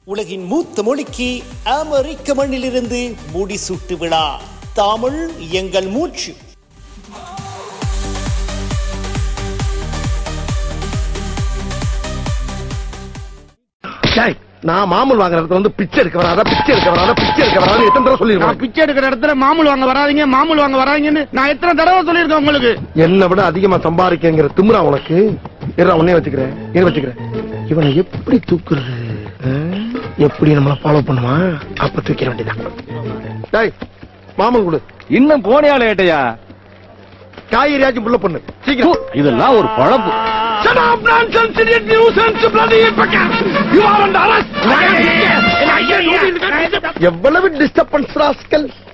உலகின் மூத்த மொழிக்கு அமெரிக்க மண்ணிலிருந்து முடிசூட்டு விழா. தமிழ் எங்கள் மூச்சு. நான் மாமூல் வாங்குற இடத்துல வந்து பிச்சை எடுக்க வராத எத்தனை தடவை சொல்லிருக்கேன். பிச்சை எடுக்கிற இடத்துல மாமூல் வாங்க வராதீங்கன்னு நான் எத்தனை தடவை சொல்லிருக்கேன் உங்களுக்கு. என்னை விட அதிகமா சம்பாதிக்கிற திமிரா உனக்கு. உன்னே வச்சுக்கிறேன். இவனை எப்படி தூக்குறது? எப்படி நம்மள ஃபாலோ பண்ணுவான்? அப்ப தூக்கிற வேண்டியதான். மாமூல் கொடு. இன்னும் போனியால ஏட்டையா காய்கறியாச்சும் புள்ள பண்ணு சீக்கிரம். இதெல்லாம் ஒரு பழப்பு. எவ்வளவு டிஸ்டர்பன்ஸ் ராஸ்கல்.